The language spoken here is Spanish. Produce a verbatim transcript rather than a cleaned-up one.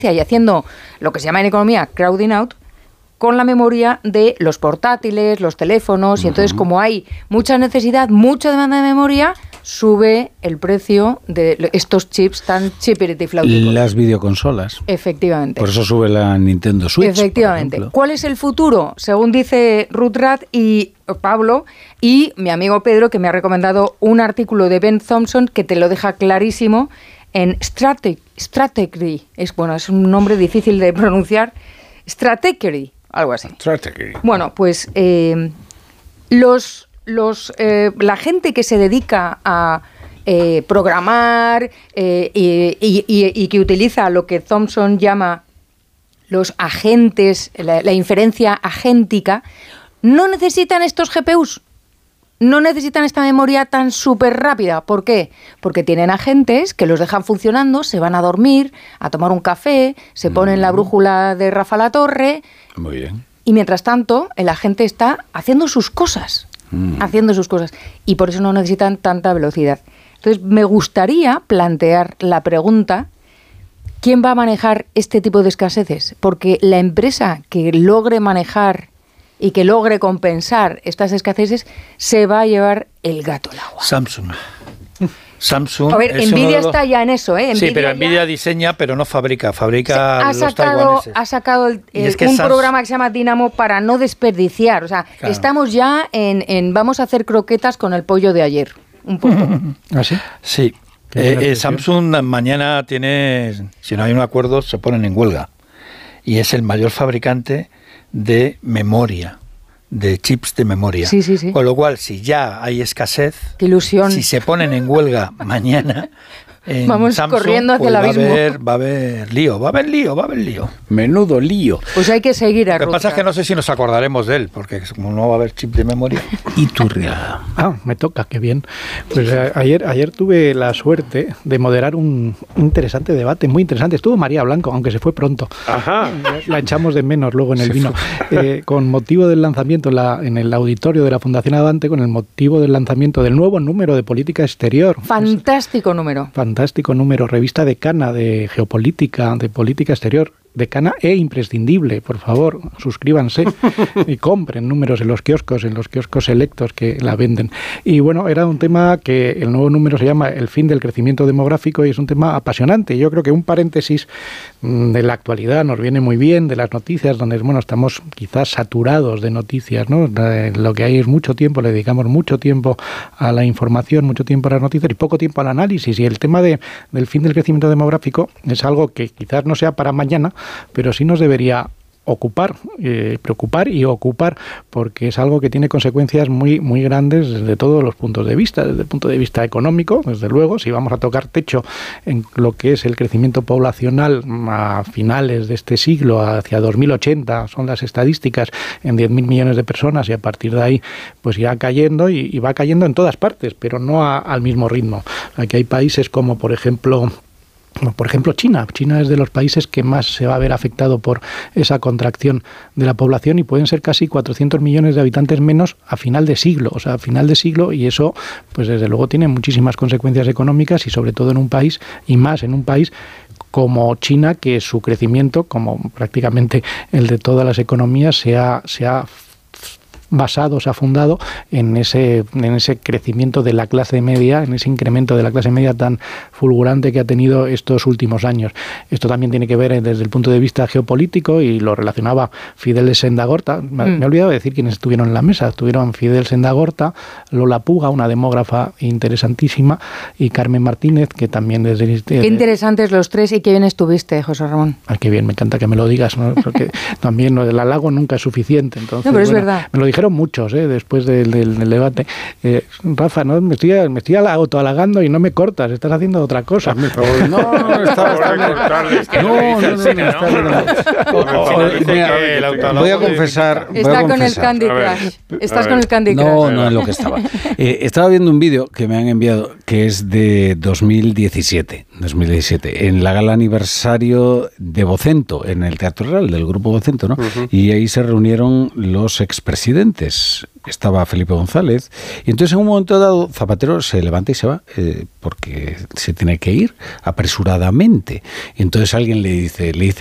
y haciendo lo que se llama en economía crowding out, con la memoria de los portátiles, los teléfonos, y entonces como hay mucha necesidad, mucha demanda de memoria, sube el precio de estos chips tan chipiritifláuticos. Las videoconsolas. Efectivamente. Por eso sube la Nintendo Switch. Efectivamente. ¿Cuál es el futuro? Según dice Ruth Rath y Pablo y mi amigo Pedro, que me ha recomendado un artículo de Ben Thompson que te lo deja clarísimo en Strateg- Strategy. Es, bueno, es un nombre difícil de pronunciar. Strategy, algo así. Strategy. Bueno, pues eh, los... Los, eh, la gente que se dedica a eh, programar eh, y, y, y, y que utiliza lo que Thompson llama los agentes, la, la inferencia agéntica, no necesitan estos G P Us, no necesitan esta memoria tan súper rápida. ¿Por qué? Porque tienen agentes que los dejan funcionando, se van a dormir, a tomar un café, se ponen mm. la brújula de Rafa La Torre. Muy bien. Y mientras tanto, el agente está haciendo sus cosas. haciendo sus cosas, y por eso no necesitan tanta velocidad. Entonces, me gustaría plantear la pregunta, ¿quién va a manejar este tipo de escaseces? Porque la empresa que logre manejar y que logre compensar estas escaseces se va a llevar el gato al agua. Samsung. Samsung. A ver, es Nvidia los... está ya en eso, ¿eh? Nvidia sí, pero ya... Nvidia diseña, pero no fabrica, fabrica ha los sacado, taiwaneses. Ha sacado el, el, es que un Samsung... programa que se llama Dynamo para no desperdiciar. O sea, claro. estamos ya en, en vamos a hacer croquetas con el pollo de ayer. Un poco. ¿Ah, sí? Sí. Eh, eh, Samsung mañana tiene, si no hay un acuerdo, se ponen en huelga. Y es el mayor fabricante de memoria. de chips de memoria. Sí, sí, sí. Con lo cual, si ya hay escasez, qué ilusión. Si se ponen en huelga mañana, en vamos Samsung, corriendo hacia pues el abismo. Va a, haber, va a haber lío, va a haber lío, va a haber lío. Menudo lío. Pues hay que seguir a Lo que pasa es que no sé si nos acordaremos de él, porque como no va a haber chip de memoria. Y tu real. Ah, me toca, qué bien. Pues a, ayer, ayer tuve la suerte de moderar un, un interesante debate, muy interesante. Estuvo María Blanco, aunque se fue pronto. Ajá. La echamos de menos luego en el se vino. Eh, con motivo del lanzamiento en, la, en el auditorio de la Fundación Avante, con el motivo del lanzamiento del nuevo número de Política Exterior. Fantástico es, número. Fantástico número. Revista Decana de Geopolítica, de Política Exterior. Decana e imprescindible, por favor, suscríbanse y compren números en los kioscos, en los kioscos selectos que la venden. Y bueno, era un tema que el nuevo número se llama El fin del crecimiento demográfico y es un tema apasionante. Yo creo que un paréntesis de la actualidad nos viene muy bien, de las noticias, donde bueno, estamos quizás saturados de noticias, ¿no? Lo que hay es mucho tiempo, le dedicamos mucho tiempo a la información, mucho tiempo a las noticias y poco tiempo al análisis. Y el tema de, del fin del crecimiento demográfico es algo que quizás no sea para mañana, pero sí nos debería ocupar, eh, preocupar y ocupar, porque es algo que tiene consecuencias muy muy grandes desde todos los puntos de vista, desde el punto de vista económico, desde luego, si vamos a tocar techo en lo que es el crecimiento poblacional a finales de este siglo, hacia dos mil ochenta, son las estadísticas, en diez mil millones de personas, y a partir de ahí pues irá cayendo y, y va cayendo en todas partes, pero no a, al mismo ritmo. Aquí hay países como, por ejemplo, Por ejemplo, China. China es de los países que más se va a ver afectado por esa contracción de la población y pueden ser casi cuatrocientos millones de habitantes menos a final de siglo, o sea, a final de siglo, y eso, pues desde luego tiene muchísimas consecuencias económicas y sobre todo en un país, y más en un país como China, que su crecimiento, como prácticamente el de todas las economías, se ha, se ha basado, se ha fundado en ese, en ese crecimiento de la clase media, en ese incremento de la clase media tan fulgurante que ha tenido estos últimos años. Esto también tiene que ver desde el punto de vista geopolítico y lo relacionaba Fidel Sendagorta. Me, mm. me he olvidado de decir quiénes estuvieron en la mesa. Estuvieron Fidel Sendagorta, Lola Puga, una demógrafa interesantísima, y Carmen Martínez, que también desde... Qué interesantes los tres y qué bien estuviste, José Ramón. Ay, qué bien, me encanta que me lo digas, ¿no? Porque también lo del halago nunca es suficiente. Entonces, no, pero es bueno, verdad. Me lo dijeron muchos, ¿eh? Después del, del, del debate. Eh, Rafa, no me estoy, me estoy autohalagando y no me cortas, estás haciendo otra cosa. No, no, está Voy a confesar. Está con el Candy Crush. Estás con el Candy Crush. No, no es lo que estaba. Eh, estaba viendo un vídeo que me han enviado que es de dos mil diecisiete, en la gala aniversario de Vocento, en el Teatro Real del Grupo Vocento, ¿no? Uh-huh. Y ahí se reunieron los expresidentes presentes. Estaba Felipe González, y entonces en un momento dado Zapatero se levanta y se va, eh, porque se tiene que ir apresuradamente. Y entonces alguien le dice, le dice